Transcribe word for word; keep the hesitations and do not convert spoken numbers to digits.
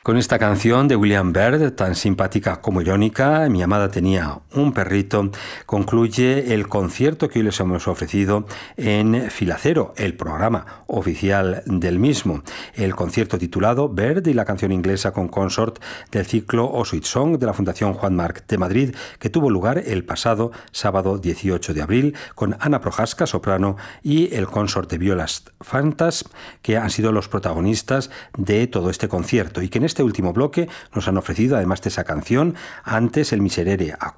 Con esta canción de William Byrd, tan simpática como irónica, Mi amada tenía un perrito, concluye el concierto que hoy les hemos ofrecido en Filacero, el programa oficial del mismo. El concierto titulado Byrd y la canción inglesa con consort del ciclo O Sweet Song de la Fundación Juan Marc de Madrid, que tuvo lugar el pasado sábado dieciocho de abril, con Ana Prohaska, soprano, y el consort de violas Fantas, que han sido los protagonistas de todo este concierto, y que en este último bloque nos han ofrecido, además de esa canción, antes el Miserere